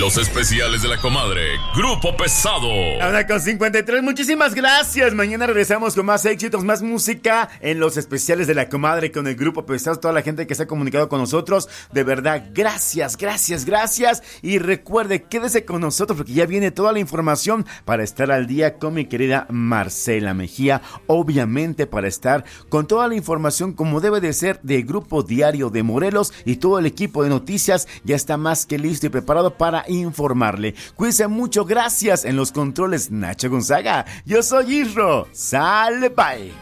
Los especiales de la comadre, Grupo Pesado. Ahora con 53, muchísimas gracias. Mañana regresamos con más éxitos, más música en los especiales de la comadre con el Grupo Pesado. Toda la gente que se ha comunicado con nosotros, de verdad, gracias. Y recuerde, quédese con nosotros porque ya viene toda la información para estar al día con mi querida Marcela Mejía. Obviamente para estar con toda la información como debe de ser de Grupo Diario de Morelos, y todo el equipo de noticias ya está más que listo y preparado para informarle. Cuídense mucho, gracias. En los controles, Nacho Gonzaga. Yo soy Isro. Sale, bye.